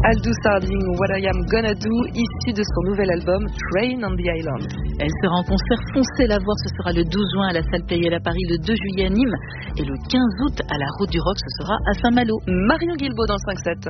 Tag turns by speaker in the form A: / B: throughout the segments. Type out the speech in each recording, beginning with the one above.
A: Aldous Harding, What I Am Gonna Do, issu de son nouvel album Train on the Island.
B: Elle sera en concert, foncez la voir, ce sera le 12 juin à la salle Playel à Paris, le 2 juillet à Nîmes et le 15 août à la Route du Rock, ce sera à Saint-Malo.
A: Marion Guilbault dans le 5-7.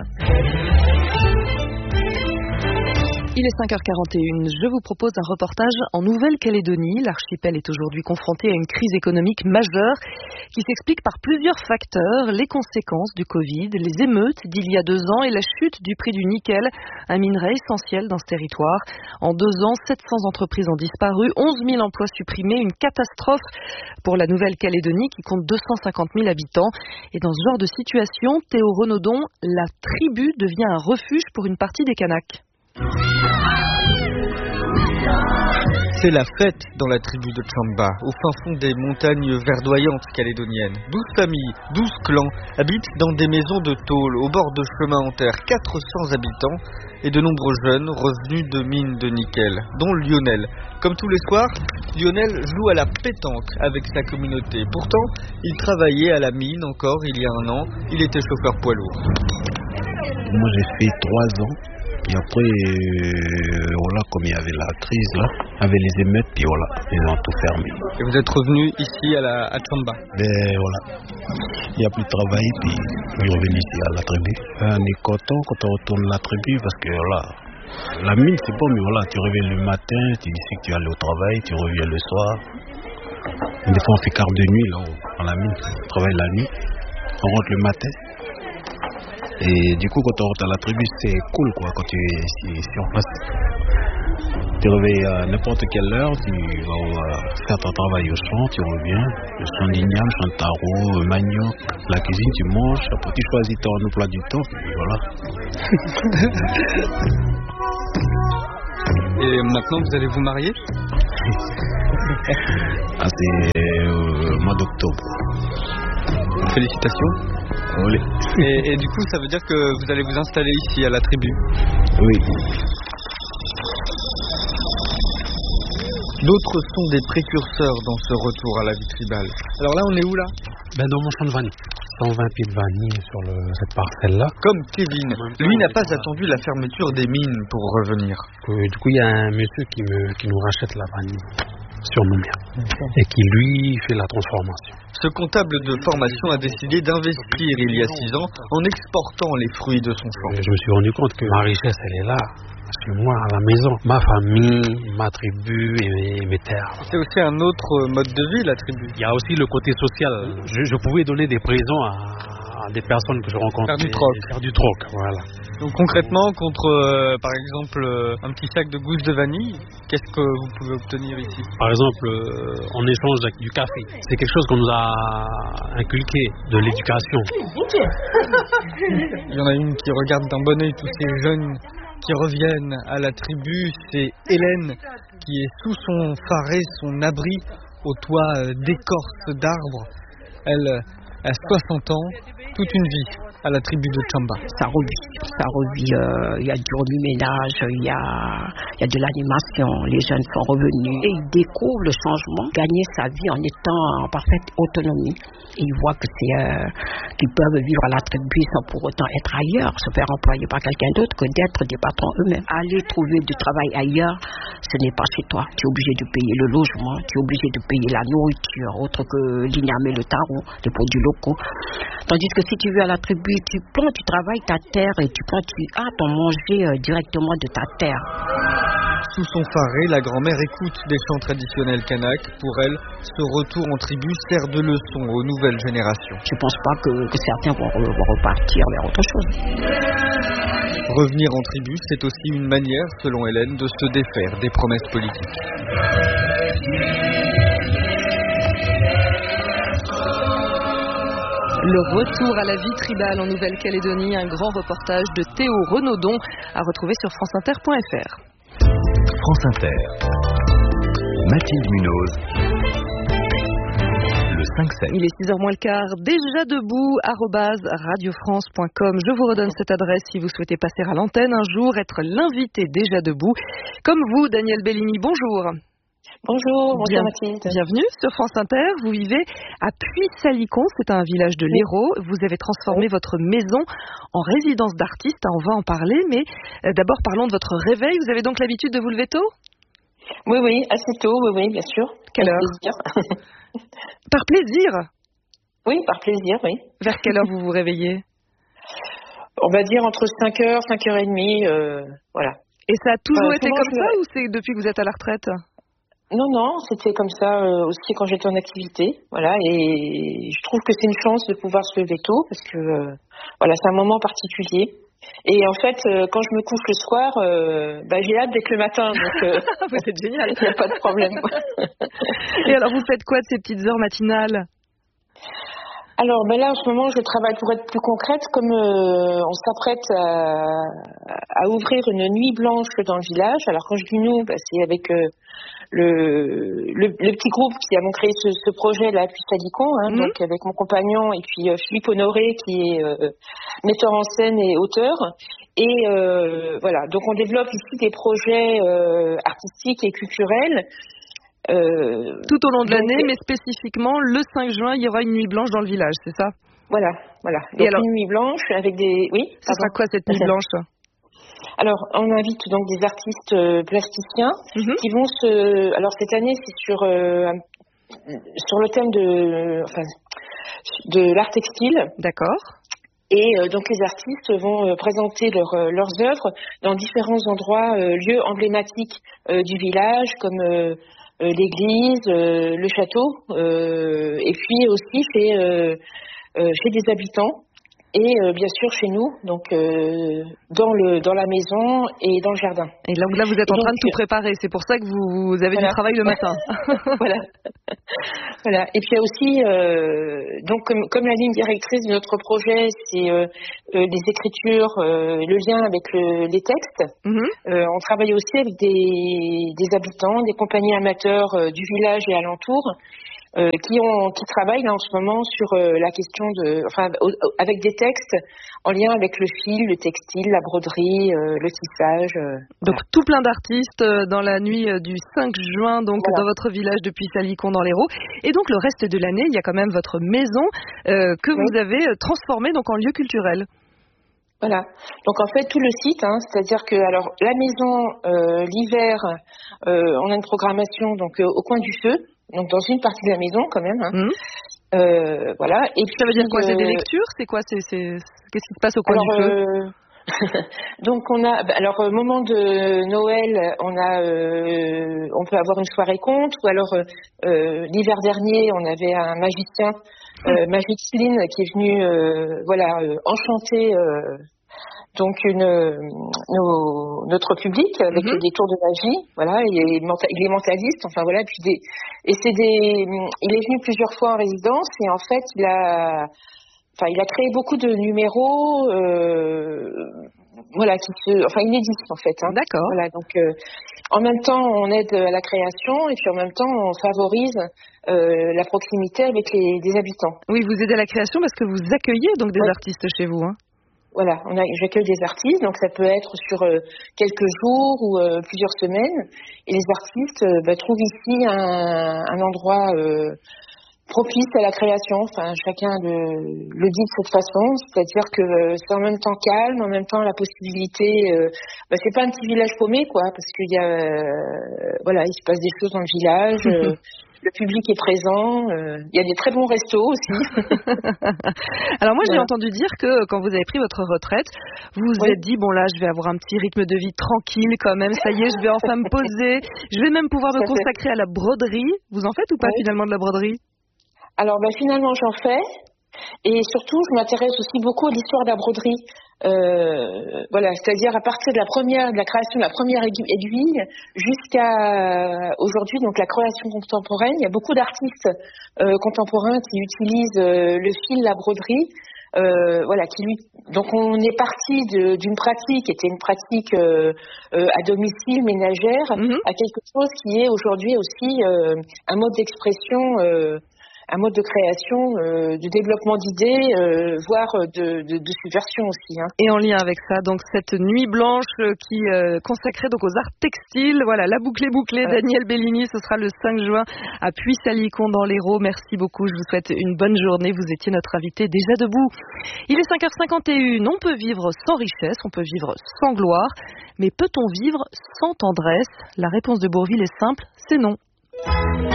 A: Il est 5h41. Je vous propose un reportage en Nouvelle-Calédonie. L'archipel est aujourd'hui confronté à une crise économique majeure qui s'explique par plusieurs facteurs. Les conséquences du Covid, les émeutes d'il y a 2 ans et la chute du prix du nickel, un minerai essentiel dans ce territoire. En 2 ans, 700 entreprises ont disparu, 11 000 emplois supprimés, une catastrophe pour la Nouvelle-Calédonie qui compte 250 000 habitants. Et dans ce genre de situation, Théo Renaudon, la tribu devient un refuge pour une partie des Kanaks.
C: C'est la fête dans la tribu de Tchamba, au fin fond des montagnes verdoyantes calédoniennes. 12 familles, 12 clans habitent dans des maisons de tôle au bord de chemins en terre, 400 habitants et de nombreux jeunes revenus de mines de nickel, dont Lionel. Comme tous les soirs, Lionel joue à la pétanque avec sa communauté. Pourtant, il travaillait à la mine encore il y a 1 an, il était chauffeur poids lourd.
D: Moi j'ai fait 3 ans. Et après, voilà, comme il y avait la crise là, avec les émeutes, et voilà, ils ont tout fermé.
C: Et vous êtes revenu ici à Tchamba?
D: Ben voilà, il n'y a plus de travail, puis on est revenu ici à la tribu. On est content quand on retourne à la tribu parce que voilà, la mine c'est bon, mais voilà, tu reviens le matin, tu sais que tu vas aller au travail, tu reviens le soir. Des fois on fait quart de nuit là, dans la mine, on travaille la nuit, on rentre le matin. Et du coup, quand on rentre à la tribu, c'est cool quoi, quand tu es sur place. Tu réveilles à n'importe quelle heure, tu vas faire ton travail au champ, tu reviens, le champ d'igname, champ de taro, manioc, la cuisine, tu manges, après tu choisis ton emploi du temps, et voilà.
C: Et maintenant, vous allez vous marier?
D: C'est au mois d'octobre.
C: Félicitations.
D: Oui.
C: Et du coup, ça veut dire que vous allez vous installer ici, à la tribu?
D: Oui.
C: D'autres sont des précurseurs dans ce retour à la vie tribale. Alors là, on est où là?
E: Dans mon champ de vanille. 120 pieds de vanille sur cette parcelle-là.
C: Comme Kevin, lui n'a pas attendu la fermeture des mines pour revenir.
E: Du coup, il y a un monsieur qui nous rachète la vanille sur Nouméa et qui lui fait la transformation.
C: Ce comptable de formation a décidé d'investir il y a 6 ans en exportant les fruits de son champ.
E: Je me suis rendu compte que ma richesse, elle est là. Chez moi, à la maison, ma famille, ma tribu et mes terres.
C: C'est aussi un autre mode de vie, la tribu.
E: Il y a aussi le côté social. Je pouvais donner des présents à des personnes que je rencontre.
C: Faire du troc,
E: voilà.
C: Donc concrètement, contre par exemple un petit sac de gousses de vanille, qu'est-ce que vous pouvez obtenir ici?
E: Par exemple, en échange du café. C'est quelque chose qu'on nous a inculqué, de l'éducation.
C: Il y en a une qui regarde d'un bon œil tous ces jeunes qui reviennent à la tribu, c'est Hélène qui est sous son pharé, son abri au toit d'écorce d'arbres. Elle a 60 ans, toute une vie à la tribu de Tchamba.
F: Ça revit, il y a du reménage, il y a de l'animation, les jeunes sont revenus et ils découvrent le changement, gagner sa vie en étant en parfaite autonomie. Et ils voient que qu'ils peuvent vivre à la tribu sans pour autant être ailleurs, se faire employer par quelqu'un d'autre que d'être des patrons eux-mêmes. Aller trouver du travail ailleurs, ce n'est pas chez toi. Tu es obligé de payer le logement, tu es obligé de payer la nourriture, autre que l'igname et le taro, les produits locaux. Tandis que si tu veux à la tribu, tu travailles ta terre et tu as ton manger directement de ta terre.
C: Sous son pharé, la grand-mère écoute des chants traditionnels kanaks. Pour elle, ce retour en tribu sert de leçon aux nouvelles générations.
F: Je ne pense pas que certains vont repartir vers autre chose.
C: Revenir en tribu, c'est aussi une manière, selon Hélène, de se défaire des promesses politiques.
A: Le retour à la vie tribale en Nouvelle-Calédonie, un grand reportage de Théo Renaudon à retrouver sur franceinter.fr.
G: France Inter. Mathilde Munoz. Le 5-7.
A: Il est 6h moins le quart. Déjà debout, @radiofrance.com. Je vous redonne cette adresse si vous souhaitez passer à l'antenne un jour, être l'invité déjà debout. Comme vous, Daniel Bellini, bonjour.
H: Bonjour Mathilde.
A: Bienvenue sur France Inter. Vous vivez à Puy-Salicon, c'est un village de l'Hérault. Vous avez transformé votre maison en résidence d'artiste. On va en parler, mais d'abord parlons de votre réveil. Vous avez donc l'habitude de vous lever tôt ?
H: Oui, assez tôt, oui, bien sûr.
A: Quelle heure ? Par plaisir ?
H: Oui, par plaisir, oui.
A: Vers quelle heure vous vous réveillez ?
H: On va dire entre 5h, 5h30, voilà.
A: Et ça a toujours été comme ça ou c'est depuis que vous êtes à la retraite ?
H: Non, c'était comme ça aussi quand j'étais en activité, voilà. Et je trouve que c'est une chance de pouvoir se lever tôt parce que, voilà, c'est un moment particulier. Et en fait, quand je me couche le soir, j'ai hâte d'être le matin, donc
A: vous êtes génial.
H: Il n'y a pas de problème.
A: Et alors, vous faites quoi de ces petites heures matinales ?
H: Alors là en ce moment je travaille, pour être plus concrète, comme on s'apprête à ouvrir une nuit blanche dans le village. Alors quand je dis nous, c'est avec le petit groupe qui a créé ce projet là, Puy-Salicon, donc avec mon compagnon et puis Philippe Honoré qui est metteur en scène et auteur. Et voilà, donc on développe ici des projets artistiques et culturels.
A: Tout au long de l'année, mais spécifiquement le 5 juin, il y aura une nuit blanche dans le village, c'est ça ?
H: Voilà. Donc et alors, une nuit blanche avec des... Oui,
A: ça sera quoi cette nuit blanche ?
H: Alors, on invite donc des artistes plasticiens qui vont se... Alors cette année, c'est sur le thème de l'art textile.
A: D'accord.
H: Et donc les artistes vont présenter leurs œuvres dans différents endroits, lieux emblématiques du village, comme l'église, le château, et puis aussi chez des habitants. Et bien sûr chez nous, donc dans la maison et dans le jardin.
A: Et là vous êtes en train de tout préparer, c'est pour ça que vous avez du travail le matin.
H: Voilà. Et puis il y a aussi, donc comme la ligne directrice de notre projet, c'est les écritures, le lien avec les textes. On travaille aussi avec des habitants, des compagnies amateurs du village et alentours. Qui travaillent là en ce moment sur la question avec des textes en lien avec le fil, le textile, la broderie, le tissage.
A: Donc tout plein d'artistes dans la nuit du 5 juin, donc dans votre village de Puy-Salicon dans l'Hérault. Et donc le reste de l'année, il y a quand même votre maison que vous avez transformée donc en lieu culturel.
H: Voilà. Donc en fait tout le site, c'est-à-dire que alors la maison l'hiver, on a une programmation donc au coin du feu. Donc dans une partie de la maison quand même. Voilà. Et puis
A: ça veut dire quoi ? C'est des lectures ? C'est quoi ? Qu'est-ce qui se passe au coin du feu ?
H: Donc on a au moment de Noël, on peut avoir une soirée conte, ou alors l'hiver dernier, on avait un magicien, Magic Slim, qui est venu enchanter donc notre public avec des tours de magie, voilà. Il est mentaliste, enfin voilà. Puis il est venu plusieurs fois en résidence et en fait il a créé beaucoup de numéros, inédits en fait.
A: D'accord.
H: Voilà, donc en même temps on aide à la création et puis en même temps on favorise la proximité avec des habitants.
A: Oui, vous aidez à la création parce que vous accueillez donc des artistes chez vous.
H: Voilà, j'accueille des artistes, donc ça peut être sur quelques jours ou plusieurs semaines. Et les artistes trouvent ici un endroit propice à la création. Enfin, chacun le dit de cette façon, c'est-à-dire que c'est en même temps calme, en même temps la possibilité. C'est pas un petit village paumé, quoi, parce qu'il y a, il se passe des choses dans le village. Le public est présent, il y a des très bons restos aussi.
A: Alors moi j'ai entendu dire que quand vous avez pris votre retraite, vous vous êtes dit je vais avoir un petit rythme de vie tranquille quand même, ça y est, je vais enfin me poser, je vais même pouvoir me consacrer à la broderie. Vous en faites ou pas finalement de la broderie ?
H: Alors finalement j'en fais. Et surtout, je m'intéresse aussi beaucoup à l'histoire de la broderie. C'est-à-dire à partir de la création de la première aiguille jusqu'à aujourd'hui, donc la création contemporaine. Il y a beaucoup d'artistes contemporains qui utilisent le fil, la broderie. Donc on est parti d'une pratique qui était une pratique à domicile, ménagère, à quelque chose qui est aujourd'hui aussi un mode d'expression un mode de création, de développement d'idées, voire de subversion aussi. Hein.
A: Et en lien avec ça, donc cette nuit blanche qui consacrée donc aux arts textiles. Voilà, la boucle est bouclée.
H: Voilà.
A: Danielle Bellini, ce sera le 5 juin à Puy-Salicon dans l'Hérault. Merci beaucoup. Je vous souhaite une bonne journée. Vous étiez notre invité déjà debout. Il est 5h51. On peut vivre sans richesse, on peut vivre sans gloire, mais peut-on vivre sans tendresse ? La réponse de Bourvil est simple, c'est non.